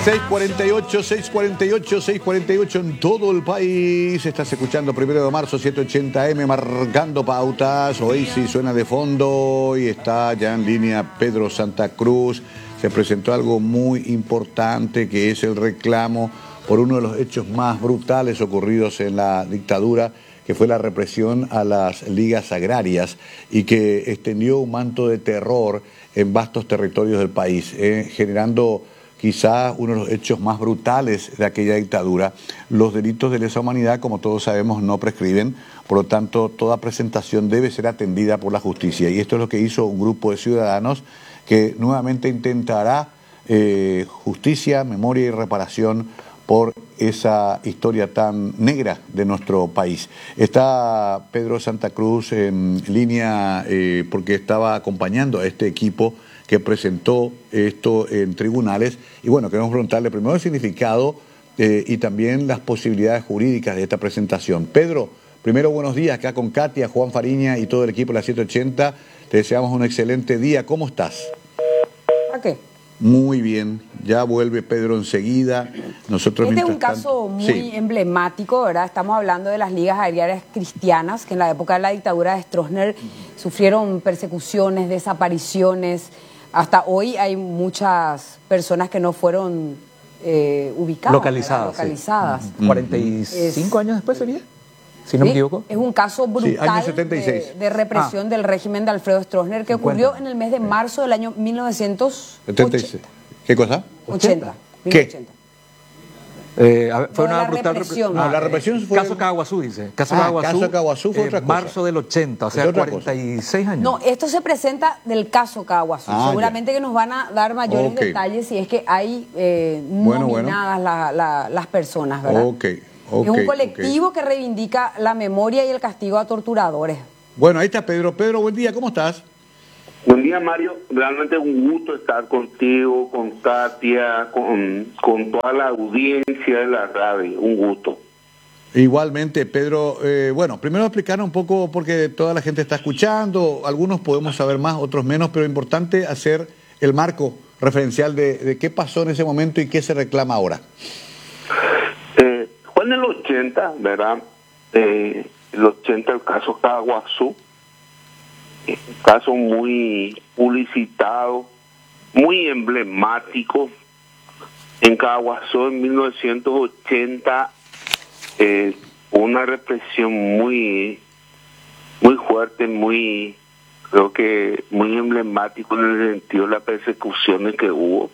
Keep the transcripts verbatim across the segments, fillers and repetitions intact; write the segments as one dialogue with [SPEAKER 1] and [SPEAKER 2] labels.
[SPEAKER 1] seis cuarenta y ocho, seis cuarenta y ocho, seis cuarenta y ocho en todo el país. Estás escuchando Primero de Marzo, setecientos ochenta eme, marcando pautas. Hoy sí suena de fondo y está ya en línea Pedro Santa Cruz. Se presentó algo muy importante, que es el reclamo por uno de los hechos más brutales ocurridos en la dictadura, que fue la represión a las ligas agrarias y que extendió un manto de terror en vastos territorios del país, eh, generando quizás uno de los hechos más brutales de aquella dictadura. Los delitos de lesa humanidad, como todos sabemos, no prescriben, por lo tanto, toda presentación debe ser atendida por la justicia. Y esto es lo que hizo un grupo de ciudadanos que nuevamente intentará eh, justicia, memoria y reparación por esa historia tan negra de nuestro país. Está Pedro Santa Cruz en línea eh, porque estaba acompañando a este equipo que presentó esto en tribunales. Y bueno, queremos preguntarle primero el significado eh, y también las posibilidades jurídicas de esta presentación. Pedro, primero buenos días, acá con Katia, Juan Fariña y todo el equipo de la setecientos ochenta. Te deseamos un excelente día. ¿Cómo estás?
[SPEAKER 2] ¿A qué?
[SPEAKER 1] Muy bien, ya vuelve Pedro enseguida. Nosotros
[SPEAKER 2] este es un
[SPEAKER 1] tanto...
[SPEAKER 2] caso muy
[SPEAKER 1] sí.
[SPEAKER 2] emblemático, ¿verdad? Estamos hablando de las ligas agrarias cristianas, que en la época de la dictadura de Stroessner sufrieron persecuciones, desapariciones. Hasta hoy hay muchas personas que no fueron eh, ubicadas,
[SPEAKER 3] localizadas.
[SPEAKER 2] localizadas.
[SPEAKER 3] Sí. cuarenta y cinco
[SPEAKER 2] es,
[SPEAKER 3] años después sería, si no
[SPEAKER 2] ¿sí?
[SPEAKER 3] me equivoco.
[SPEAKER 2] Es un caso brutal
[SPEAKER 1] sí, año setenta y seis.
[SPEAKER 2] De, de represión ah. del régimen de Alfredo Stroessner, que
[SPEAKER 3] cincuenta.
[SPEAKER 2] Ocurrió en el mes de marzo del año mil novecientos
[SPEAKER 1] setenta y seis. ¿Qué cosa?
[SPEAKER 2] ochenta.
[SPEAKER 1] ¿Qué?
[SPEAKER 3] Eh, a ver, fue
[SPEAKER 2] no,
[SPEAKER 3] una
[SPEAKER 2] la
[SPEAKER 3] brutal
[SPEAKER 2] represión.
[SPEAKER 1] No, la represión fue...
[SPEAKER 3] Caso Caguazú, dice. Caso
[SPEAKER 1] ah,
[SPEAKER 3] Caguazú,
[SPEAKER 1] caso Caguazú fue
[SPEAKER 3] eh,
[SPEAKER 1] otra cosa.
[SPEAKER 3] marzo del ochenta, o sea, cuarenta y seis años.
[SPEAKER 2] No, esto se presenta del caso Caguazú.
[SPEAKER 1] Ah,
[SPEAKER 2] Seguramente ya. que nos van a dar mayores
[SPEAKER 1] okay.
[SPEAKER 2] detalles si es que hay eh,
[SPEAKER 1] bueno,
[SPEAKER 2] nominadas
[SPEAKER 1] bueno.
[SPEAKER 2] La, la, las personas, ¿verdad?
[SPEAKER 1] Okay, okay,
[SPEAKER 2] es un colectivo
[SPEAKER 1] okay.
[SPEAKER 2] que reivindica la memoria y el castigo a torturadores.
[SPEAKER 1] Bueno, ahí está Pedro. Pedro, buen día, ¿cómo estás?
[SPEAKER 4] Buen día, Mario. Realmente un gusto estar contigo, con Katia, con, con toda la audiencia de la radio. Un gusto.
[SPEAKER 1] Igualmente, Pedro. Eh, bueno, primero explicar un poco, porque toda la gente está escuchando, algunos podemos saber más, otros menos, pero es importante hacer el marco referencial de, de qué pasó en ese momento y qué se reclama ahora.
[SPEAKER 4] Eh, fue en el ochenta, ¿verdad? Eh, el ochenta, el caso Caguazú. Un caso muy publicitado, muy emblemático. En Caguazú en mil novecientos ochenta, eh, una represión muy, muy fuerte, muy, creo que muy emblemático en el sentido de las persecuciones que hubo.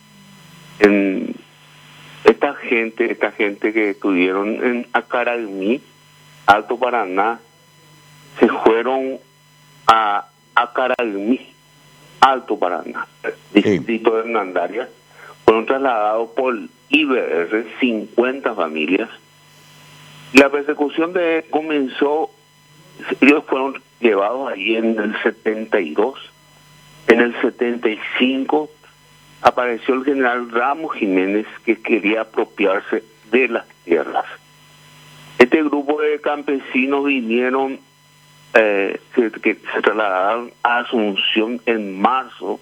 [SPEAKER 4] En esta gente, esta gente que estuvieron en Acaragmí, Alto Paraná, se fueron a Acaragmí, Alto Paraná, distrito sí. de Hernandaria, fueron trasladados por I B R, cincuenta familias. La persecución de comenzó, ellos fueron llevados ahí en el setenta y dos, en el setenta y cinco apareció el general Ramos Jiménez, que quería apropiarse de las tierras. Este grupo de campesinos vinieron Eh, que, que se trasladaron a Asunción en marzo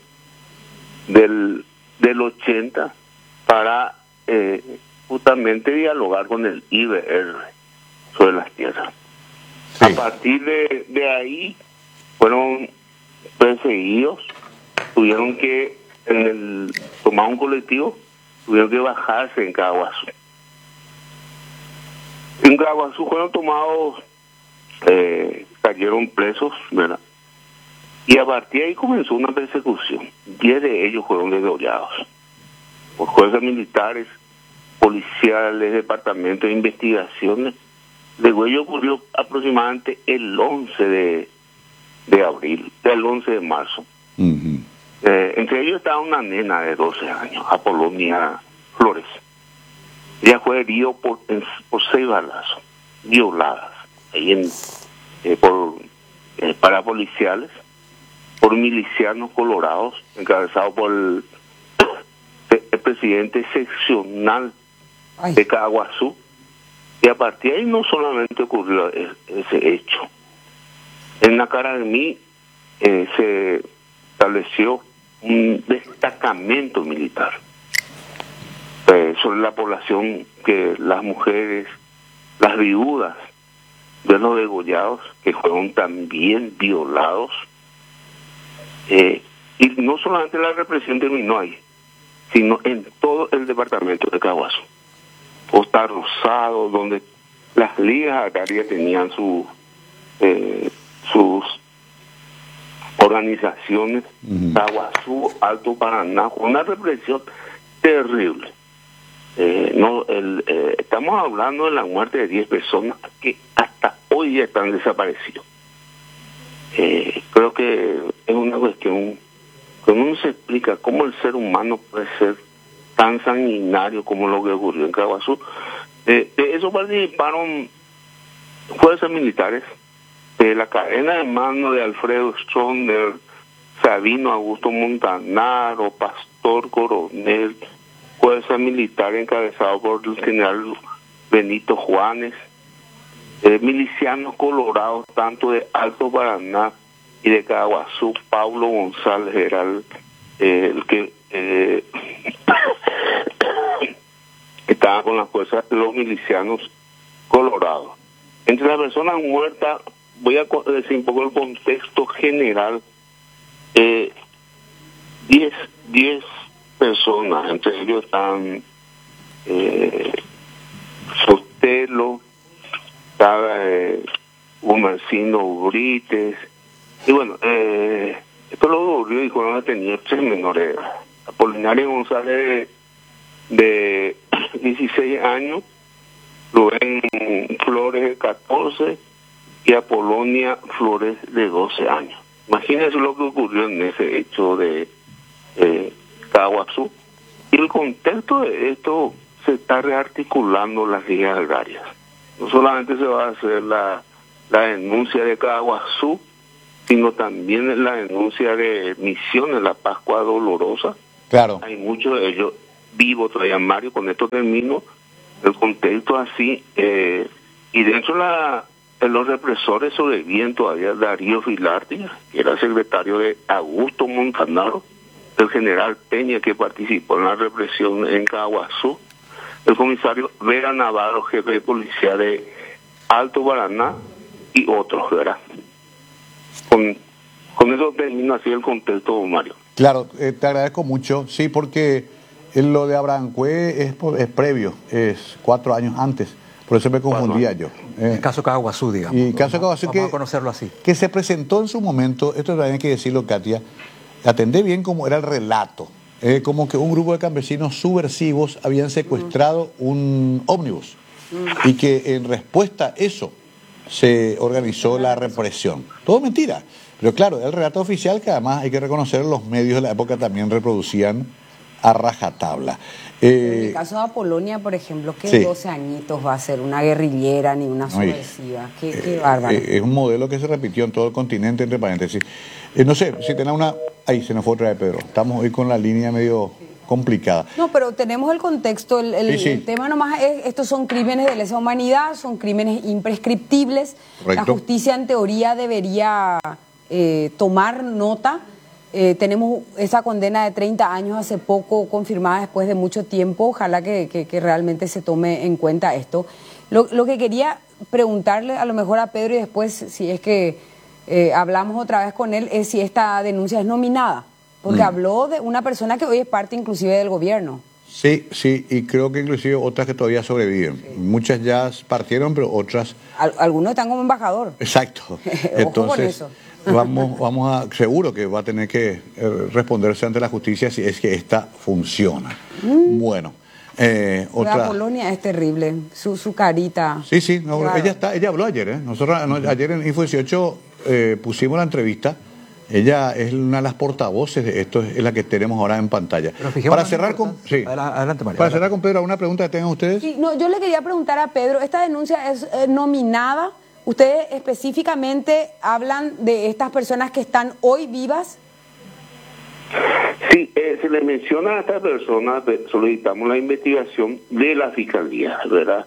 [SPEAKER 4] del, del ochenta para eh, justamente dialogar con el I B R sobre las tierras. Sí. A partir de, de ahí fueron perseguidos, tuvieron que en el, tomar un colectivo, tuvieron que bajarse en Caguazú. En Caguazú fueron tomados Eh, cayeron presos, ¿verdad? Y a partir de ahí comenzó una persecución. Diez de ellos fueron degollados por fuerzas militares, policiales, departamentos de investigaciones. Luego ello ocurrió aproximadamente el once de, de abril, el once de marzo. Uh-huh. Eh, entre ellos estaba una nena de doce años, Apolonia Flores. Ella fue herida por, por seis balazos, violadas. Ahí en, eh, por eh, parapoliciales, por milicianos colorados, encabezados por el, el presidente seccional Ay. de Caguazú. Y a partir de ahí no solamente ocurrió ese hecho. En Acaragmí eh, se estableció un destacamento militar. eh, sobre la población, que las mujeres, las viudas de los degollados, que fueron también violados. Eh, y no solamente la represión terminó ahí, sino en todo el departamento de Caaguazú. Costa Rosado, donde las ligas agrarias tenían su, eh, sus organizaciones, uh-huh. Caaguazú, Alto Paraná, una represión terrible. Eh, no, el, eh, estamos hablando de la muerte de diez personas que hasta hoy ya están desaparecidos. Eh, creo que es una cuestión que uno se explica cómo el ser humano puede ser tan sanguinario como lo que ocurrió en Caaguazú. Eh, de eso participaron fuerzas militares, de la cadena de mando de Alfredo Stroessner, Sabino Augusto Montanaro, Pastor Coronel, fuerza militar encabezado por el general Benito Juárez, eh, milicianos colorados tanto de Alto Paraná y de Caaguazú, Pablo González era el, eh, el que eh, estaba con las fuerzas, los milicianos colorados. Entre las personas muertas, voy a decir un poco el contexto general, eh, diez, diez personas, entre ellos están eh, Sotelo, estaba eh, Gumercino Brites, y bueno, eh, esto lo ocurrió y fueron detenidos tres menores de edad. Apolinario González de, de dieciséis años, Rubén Flores de catorce y Apolonia Flores de doce años. Imagínense lo que ocurrió en ese hecho de eh, Caaguazú. Y el contexto de esto, se está rearticulando las ligas agrarias. No solamente se va a hacer la, la denuncia de Caaguazú, sino también la denuncia de Misiones, la Pascua Dolorosa.
[SPEAKER 1] Claro.
[SPEAKER 4] Hay muchos de ellos vivos todavía, Mario, con esto termino. El contexto así, eh, y dentro de la, de los represores sobreviven todavía Darío Filarti, que era secretario de Augusto Montanaro, el general Peña, que participó en la represión en Caaguazú, el comisario Vera Navarro, jefe de policía de Alto Paraná, y otros, ¿verdad? Con, con eso termino así el contexto, Mario.
[SPEAKER 1] Claro, eh, te agradezco mucho, sí, porque lo de Abrancue es, es previo, es cuatro años antes, por eso me confundía yo.
[SPEAKER 3] Eh, el caso Caaguazú, digamos.
[SPEAKER 1] Y el caso Caaguazú,
[SPEAKER 3] vamos
[SPEAKER 1] que,
[SPEAKER 3] a conocerlo así.
[SPEAKER 1] Que se presentó en su momento, esto también hay que decirlo, Katia, atendé bien cómo era el relato, eh, como que un grupo de campesinos subversivos habían secuestrado mm. un ómnibus mm. y que en respuesta a eso se organizó la represión. Todo mentira, pero claro, el relato oficial que además hay que reconocer, los medios de la época también reproducían a rajatabla. Eh,
[SPEAKER 2] en el caso de Apolonia, por ejemplo, que
[SPEAKER 1] sí.
[SPEAKER 2] doce añitos va a ser una guerrillera ni una subversiva. Qué, eh, qué bárbaro.
[SPEAKER 1] Eh, es un modelo que se repitió en todo el continente, entre paréntesis. Eh, no sé, si tenés una... Ahí se nos fue otra vez, Pedro. Estamos hoy con la línea medio complicada.
[SPEAKER 2] No, pero tenemos el contexto. El, el,
[SPEAKER 1] sí, sí.
[SPEAKER 2] el tema nomás es, estos son crímenes de lesa humanidad, son crímenes imprescriptibles.
[SPEAKER 1] Correcto.
[SPEAKER 2] La justicia, en teoría, debería eh, tomar nota. Eh, tenemos esa condena de treinta años hace poco confirmada después de mucho tiempo. Ojalá que, que, que realmente se tome en cuenta esto. Lo, lo que quería preguntarle a lo mejor a Pedro y después, si es que eh, hablamos otra vez con él, es si esta denuncia es nominada. Porque mm. habló de una persona que hoy es parte inclusive del gobierno.
[SPEAKER 1] Sí, sí, y creo que inclusive otras que todavía sobreviven. Sí. Muchas ya partieron, pero otras...
[SPEAKER 2] Al, algunos están como embajador.
[SPEAKER 1] Exacto. Entonces,
[SPEAKER 2] ojo con eso.
[SPEAKER 1] Vamos, vamos a, seguro que va a tener que eh, responderse ante la justicia si es que esta funciona. Mm. Bueno, eh, otra.
[SPEAKER 2] La Polonia es terrible, su, su carita.
[SPEAKER 1] Sí, sí, no,
[SPEAKER 2] claro.
[SPEAKER 1] ella está, ella habló ayer, ¿eh? Nosotros no, ayer en Info dieciocho eh, pusimos la entrevista. Ella es una de las portavoces de esto, es la que tenemos ahora en pantalla. Para cerrar con, sí,
[SPEAKER 3] adelante, María.
[SPEAKER 1] Para cerrar con Pedro, ¿alguna pregunta que tengan ustedes?
[SPEAKER 2] Sí, no, yo le quería preguntar a Pedro, ¿esta denuncia es eh, nominada? ¿Ustedes específicamente hablan de estas personas que están hoy vivas?
[SPEAKER 4] Sí, eh, se le menciona a estas personas, solicitamos la investigación de la Fiscalía, ¿verdad?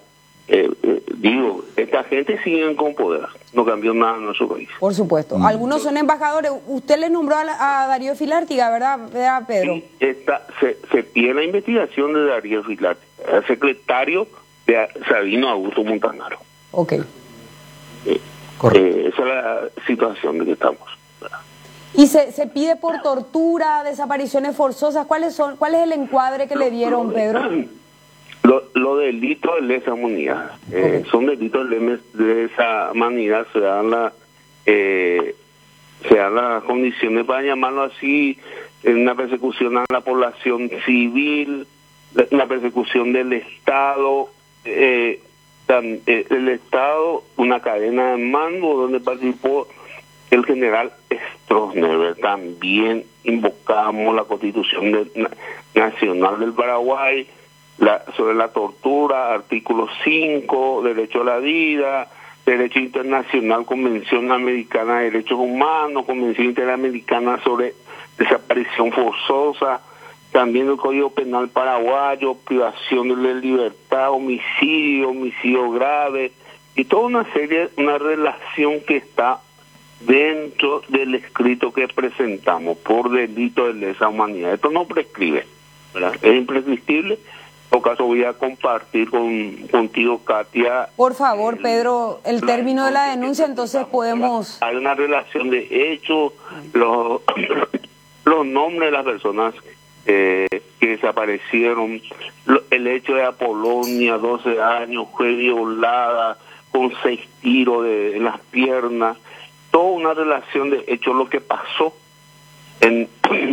[SPEAKER 4] eh, eh, digo, esta gente sigue con poder, no cambió nada en nuestro país.
[SPEAKER 2] Por supuesto. Algunos son embajadores. Usted le nombró a, la- a Darío Filártiga, ¿verdad, ¿verdad Pedro?
[SPEAKER 4] Sí, esta, se, se pide la investigación de Darío Filártiga, el secretario de Sabino Augusto Montanaro.
[SPEAKER 2] Ok.
[SPEAKER 4] Eh,
[SPEAKER 3] Correcto.
[SPEAKER 4] eh, esa es la situación de que estamos.
[SPEAKER 2] ¿Y se, se pide por tortura, desapariciones forzosas? ¿Cuáles son, ¿Cuál es el encuadre que le dieron, Pedro?
[SPEAKER 4] Los lo delitos de lesa humanidad, eh,
[SPEAKER 2] Ok.
[SPEAKER 4] son delitos de les- de lesa humanidad, se dan, la, eh, se dan las condiciones para llamarlo así, en una persecución a la población civil, la persecución del Estado, eh, tan- eh, el Estado, una cadena de mando donde participó el general Stroessner. También invocamos la Constitución de- na- Nacional del Paraguay, la, sobre la tortura, artículo cinco, derecho a la vida, derecho internacional, Convención Americana de Derechos Humanos, Convención Interamericana sobre desaparición forzosa, también el Código Penal paraguayo, privación de la libertad, homicidio, homicidio grave, y toda una serie, una relación que está dentro del escrito que presentamos por delito de lesa humanidad. Esto no prescribe, ¿verdad? Es imprescriptible. En todo caso voy a compartir con contigo, Katia.
[SPEAKER 2] Por favor,
[SPEAKER 4] el-
[SPEAKER 2] Pedro, el
[SPEAKER 4] la
[SPEAKER 2] término de la
[SPEAKER 4] denuncia que
[SPEAKER 2] denuncia, entonces
[SPEAKER 4] presentamos,
[SPEAKER 2] podemos...
[SPEAKER 4] ¿verdad? Hay una relación de hechos, los, los nombres de las personas eh, que desaparecieron, lo- el hecho de Apolonia, doce años, fue violada con seis tiros de, en las piernas, toda una relación de hechos, lo que pasó en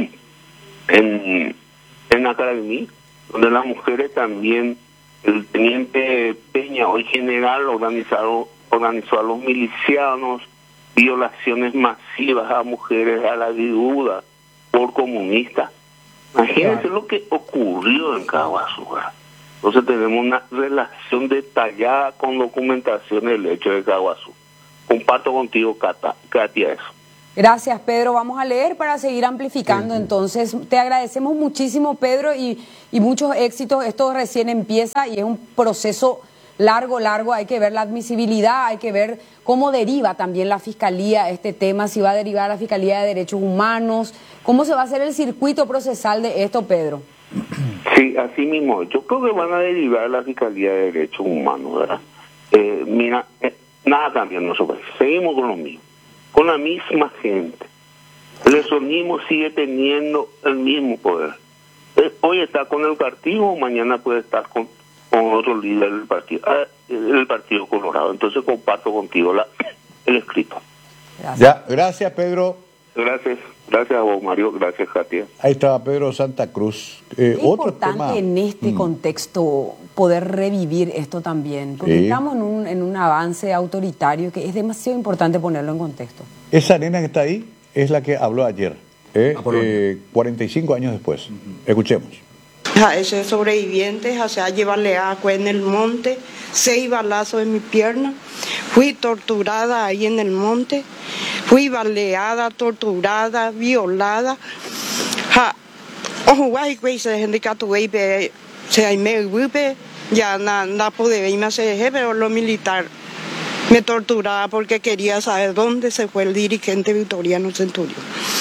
[SPEAKER 4] en en Acaraimí, donde las mujeres también, el teniente Peña, hoy general, organizaron, organizó a los milicianos, violaciones masivas a mujeres, a la viuda, por comunistas. Imagínense
[SPEAKER 3] Claro.
[SPEAKER 4] lo que ocurrió en Caguazú. Entonces tenemos una relación detallada con documentación del hecho de Caguazú. Comparto contigo, Cata, Katia, eso.
[SPEAKER 2] Gracias, Pedro. Vamos a leer para seguir amplificando. Entonces, te agradecemos muchísimo, Pedro, y, y muchos éxitos. Esto recién empieza y es un proceso largo, largo. Hay que ver la admisibilidad, hay que ver cómo deriva también la Fiscalía este tema, si va a derivar la Fiscalía de Derechos Humanos, cómo se va a hacer el circuito procesal de esto, Pedro.
[SPEAKER 4] Sí, así mismo. Yo creo que van a derivar la Fiscalía de Derechos Humanos, ¿verdad? Eh, mira, eh, nada cambia en nuestro país. Seguimos con lo mismo, con la misma gente. El exorcismo sigue teniendo el mismo poder. Eh, hoy está con el partido, mañana puede estar con, con otro líder del partido, eh, el Partido Colorado. Entonces comparto contigo la, el escrito.
[SPEAKER 2] Gracias.
[SPEAKER 1] Ya, gracias, Pedro.
[SPEAKER 4] Gracias, gracias a vos, Mario, gracias, Katia.
[SPEAKER 1] Ahí estaba Pedro Santa Cruz. Eh,
[SPEAKER 2] Es
[SPEAKER 1] otro
[SPEAKER 2] importante
[SPEAKER 1] tema.
[SPEAKER 2] en este
[SPEAKER 1] Mm.
[SPEAKER 2] contexto poder revivir esto también, porque
[SPEAKER 1] Sí.
[SPEAKER 2] estamos en un, en un avance autoritario que es demasiado importante ponerlo en contexto.
[SPEAKER 1] Esa nena que está ahí es la que habló ayer, ¿eh?
[SPEAKER 3] Apolonia.
[SPEAKER 1] Eh, cuarenta y cinco años después. Escuchemos.
[SPEAKER 5] A ese sobreviviente, o sea, llevarle agua en el monte, seis balazos en mi pierna. Fui torturada ahí en el monte, fui baleada, torturada, violada. Ja, ojo, guay, güey, se gente que tuve, se hay me gupe, ya na, na pude ver más se pero lo militar me torturaba porque quería saber dónde se fue el dirigente Victoriano Centurión.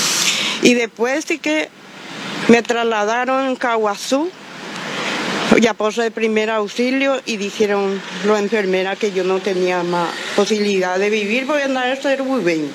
[SPEAKER 5] Y después sí que me trasladaron en Caguazú, ya puse de primer auxilio y dijeron los enfermeras que yo no tenía más posibilidad de vivir, voy a andar a ser muy bien.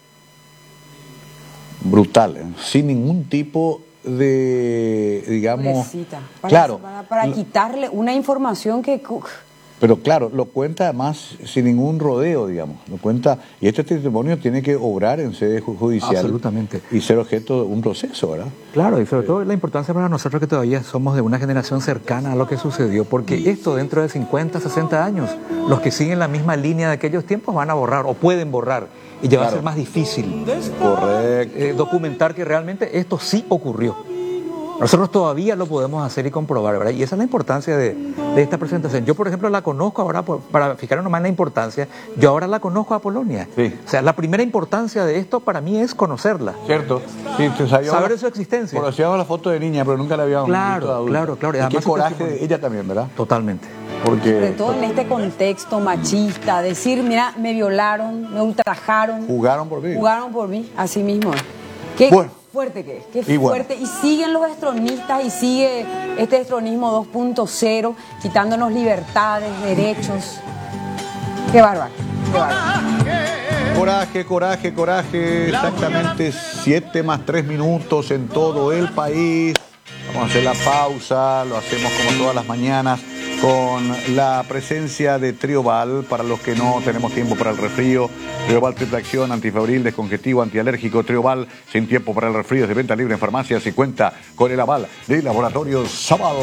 [SPEAKER 1] Brutal, ¿eh? Sin ningún tipo de, digamos...
[SPEAKER 2] Pobrecita, para,
[SPEAKER 1] claro,
[SPEAKER 2] para, para
[SPEAKER 1] lo-
[SPEAKER 2] quitarle una información que...
[SPEAKER 1] pero claro, lo cuenta además sin ningún rodeo, digamos. Lo cuenta, y este testimonio tiene que obrar en sede ju- judicial.
[SPEAKER 3] Absolutamente.
[SPEAKER 1] Y ser objeto de un proceso, ¿verdad?
[SPEAKER 3] Claro, y sobre todo la importancia para nosotros que todavía somos de una generación cercana a lo que sucedió, porque esto dentro de cincuenta, sesenta años, los que siguen la misma línea de aquellos tiempos van a borrar o pueden borrar, y ya va a
[SPEAKER 1] Claro.
[SPEAKER 3] ser más difícil
[SPEAKER 1] Correcto.
[SPEAKER 3] eh, documentar que realmente esto sí ocurrió. Nosotros todavía lo podemos hacer y comprobar, ¿verdad? Y esa es la importancia de, de esta presentación. Yo, por ejemplo, la conozco ahora, por, para fijarnos nomás en la importancia, yo ahora la conozco a Polonia.
[SPEAKER 1] Sí.
[SPEAKER 3] O sea, la primera importancia de esto para mí es conocerla.
[SPEAKER 1] ¿Cierto? Sí, te sabía
[SPEAKER 3] Saber
[SPEAKER 1] la,
[SPEAKER 3] de su existencia.
[SPEAKER 1] Conocíamos la foto de niña, pero nunca la habíamos
[SPEAKER 3] Claro,
[SPEAKER 1] visto de adulta.
[SPEAKER 3] claro, claro.
[SPEAKER 1] Y
[SPEAKER 3] Además,
[SPEAKER 1] qué coraje
[SPEAKER 3] este tipo-
[SPEAKER 1] de ella también, ¿verdad?
[SPEAKER 3] Totalmente.
[SPEAKER 1] Porque
[SPEAKER 2] Sobre todo en este contexto machista, decir, mira, me violaron, me ultrajaron,
[SPEAKER 1] jugaron por mí.
[SPEAKER 2] jugaron por mí, así mismo. Qué
[SPEAKER 1] Bueno.
[SPEAKER 2] fuerte que es, qué
[SPEAKER 1] Y bueno.
[SPEAKER 2] fuerte. Y siguen los destronistas y sigue este destronismo dos punto cero, quitándonos libertades, derechos. Qué bárbaro, qué bárbaro.
[SPEAKER 1] Coraje, coraje, coraje. Exactamente siete más tres minutos en todo el país. Vamos a hacer la pausa, lo hacemos como todas las mañanas con la presencia de Trioval, para los que no tenemos tiempo para el resfrío. Trioval triple acción, antifebril, descongestivo, antialérgico. Trioval sin tiempo para el resfrío, es de venta libre en farmacias y cuenta con el aval de Laboratorios Sabal.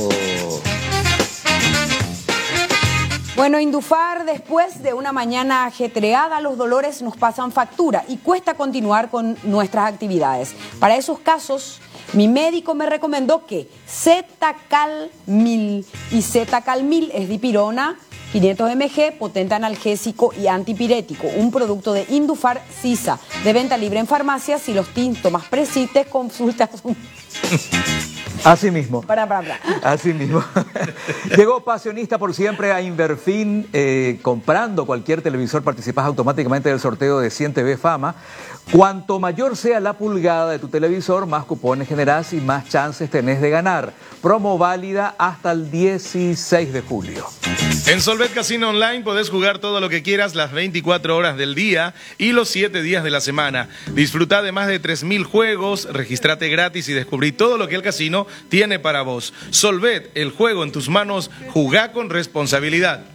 [SPEAKER 2] Bueno, Indufar, después de una mañana ajetreada, los dolores nos pasan factura y cuesta continuar con nuestras actividades. Para esos casos, mi médico me recomendó que Zetacalmil, y Zetacalmil es dipirona, quinientos miligramos, potente analgésico y antipirético, un producto de Indufar Sisa, de venta libre en farmacias. Si los síntomas persisten, consulta a su...
[SPEAKER 3] Así mismo.
[SPEAKER 2] Para, para, para.
[SPEAKER 3] Así mismo. Llegó Pasionista por siempre a Inverfin. Eh, comprando cualquier televisor participas automáticamente del sorteo de cien T V Fama. Cuanto mayor sea la pulgada de tu televisor, más cupones generás y más chances tenés de ganar. Promo válida hasta el dieciséis de julio.
[SPEAKER 6] En Solvet Casino Online podés jugar todo lo que quieras las veinticuatro horas del día y los siete días de la semana. Disfrutá de más de tres mil juegos, registrate gratis y descubrí todo lo que el casino tiene para vos. Solvet, el juego en tus manos, jugá con responsabilidad.